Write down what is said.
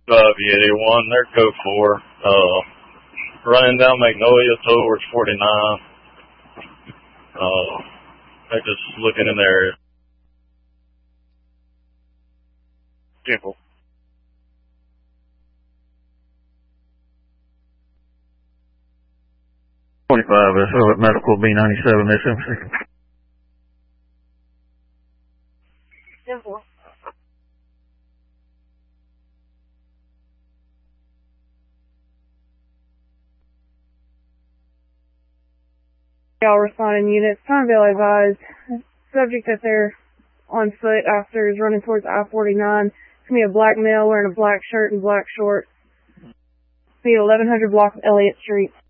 581, they're code 4. Running down Magnolia towards 49. They're just looking in there. Simple. Charlotte Medical B97 SMC. Simple. Y'all responding units. Pineville advised. Subject that they're on foot after is running towards I-49. It's going to be a black male wearing a black shirt and black shorts. Be 1100 block of Elliott Street.